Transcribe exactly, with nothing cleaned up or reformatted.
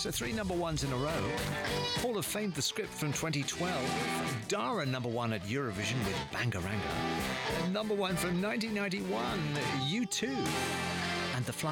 So three number ones in a row. Hall of Fame, the script from twenty twelve. Dara number one at Eurovision with Bangaranga. And number one from nineteen ninety-one, U two. And The Fly